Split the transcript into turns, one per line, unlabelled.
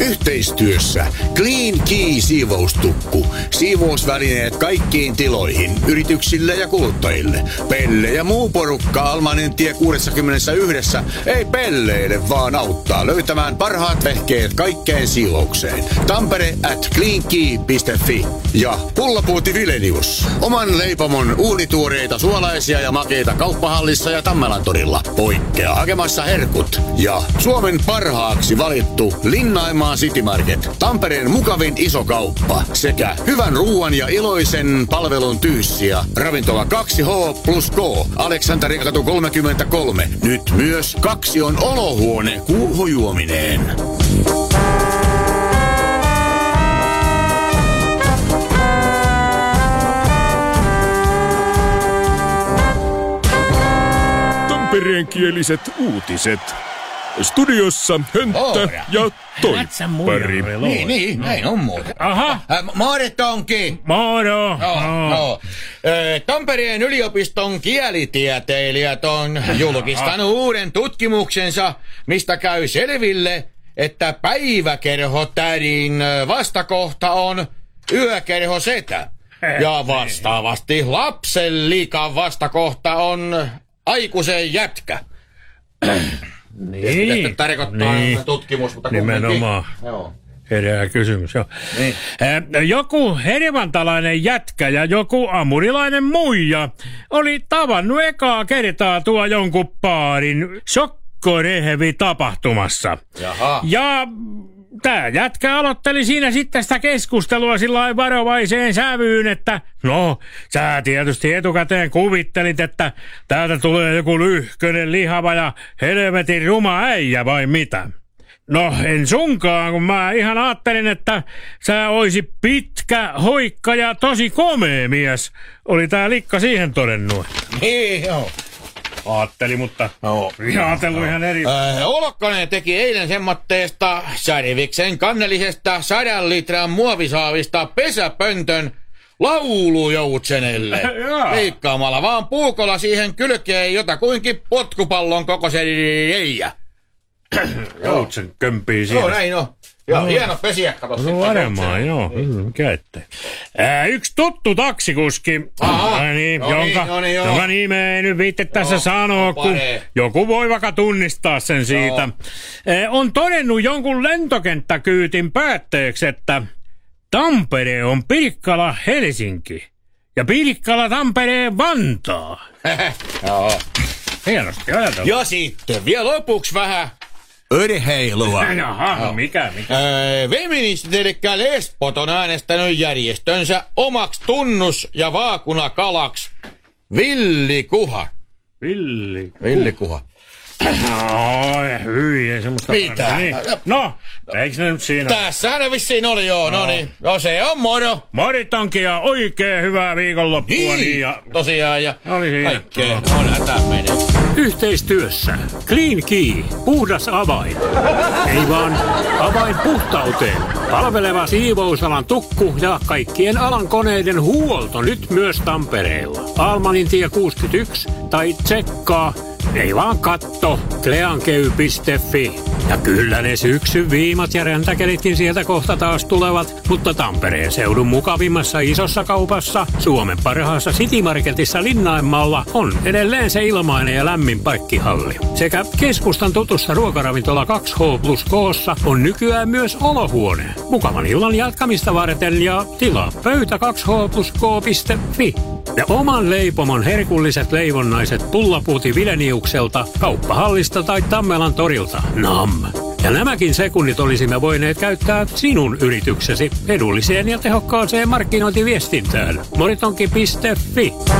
Yhteistyössä Clean Key siivoustukku. Siivousvälineet kaikkiin tiloihin, yrityksille ja kuluttajille. Pelle ja muu porukka Almanentie 61 ei pelleile, vaan auttaa löytämään parhaat vehkeet kaikkeen siivoukseen. Tampere at cleankey.fi ja Pullapuuti Vilenius. Oman leipomon uunituoreita suolaisia ja makeita Kauppahallissa ja Tammelantorilla. Poikkea hakemassa herkut. Ja Suomen parhaaksi valittu Linnaimaa City Market. Tampereen mukavin iso kauppa. Sekä hyvän ruuan ja iloisen palvelun tyyssiä. Ravintola 2H+K. Aleksanterikatu 33. Nyt myös 2 on olohuone kuuhujuomineen.
Tampereenkieliset uutiset. Studiossa Hönttä ja Toippari.
Niin, näin on muuten.
Aha.
Maaretonki.
Moro.
No. Tampereen yliopiston kielitieteilijät on julkistanut uuden tutkimuksensa, mistä käy selville, että päiväkerhotädin vastakohta on yökerhosetä. Ja vastaavasti lapsen liikan vastakohta on aikuisen jätkä.
Niin.
Mitä tarkoittaa tutkimus, mutta
nimenomaan.
Joo.
Herää kysymys, joo.
Niin.
Joku hervantalainen jätkä ja joku amurilainen muija oli tavannut ekaa kertaa tuo jonkun paarin sokkorehevi-tapahtumassa.
Jaha.
Ja tää jätkä aloitteli siinä sitten sitä keskustelua sillä varovaiseen sävyyn, että no, sä tietysti etukäteen kuvittelit, että täältä tulee joku lyhkönen, lihava ja helvetin ruma äijä vai mitä? No, en sunkaan, kun mä ihan ajattelin, että sä oisit pitkä, hoikka ja tosi komea mies. Oli tää likka siihen todennut.
Niin, joo.
Aatteli, mutta ajatellut ihan eri.
Olokkonen teki eilen semmoitteesta Särviksen kannellisesta 100 litran muovisaavista pesäpöntön laulujoutsenelle. Leikkaamalla vaan puukolla siihen kylkeen jotakuinkin potkupallon kokoisen reijä.
Joutsen kömpii siinä.
Joo, näin on. Joo, hieno pesiä, kato.
No varmaan, joo. Mikä ettei. Yksi tuttu taksikuski, jonka nimeä ei nyt viitte tässä sanoa, kun joku voi vaikka tunnistaa sen siitä, on todennut jonkun lentokenttäkyytin päätteeksi, että Tampere on Pirkkala Helsinki ja Pirkkala Tampereen Vantaa.
Joo.
Hienosti ajateltu.
Ja sitten vielä lopuksi vähän urheilua.
Jaha, mikä?
Feministit eli lesbot on äänestänyt järjestönsä omaksi tunnus- ja vaakunakalaksi Villikuha. Villikuha.
Hyi, semmoista.
Mitä?
Niin. No, eikö ne nyt siinä?
Tässähän ne vissiin oli, joo. No niin. No se on moro.
Moritonkin ja oikein hyvää viikonloppua.
Niin,
ja
tosiaan ja
oli siinä.
Kaikkea. On hätä menee.
Yhteistyössä Clean Key, puhdas avain. Ei vaan avain puhtauteen. Palveleva siivousalan tukku ja kaikkien alan koneiden huolto nyt myös Tampereella. Almanintie 61 tai tsekkaa. Ei vaan katto, cleankey.fi. Ja kyllä ne syksyn viimat ja räntäkelitkin sieltä kohta taas tulevat, mutta Tampereen seudun mukavimmassa isossa kaupassa, Suomen parhaassa City Marketissa Linnainmaalla on edelleen se ilmainen ja lämmin paikkihalli. Sekä keskustan tutussa ruokaravintola 2H+K:ssa on nykyään myös olohuone. Mukavan illan jatkamista varten ja tilaa pöytä 2H+K.fi. Ja oman leipomon herkulliset leivonnaiset Pullapuuti Vileniukselta, Kauppahallista tai Tammelan torilta. Nam! Ja nämäkin sekunnit olisimme voineet käyttää sinun yrityksesi edulliseen ja tehokkaaseen markkinointiviestintään. Moritonki.fi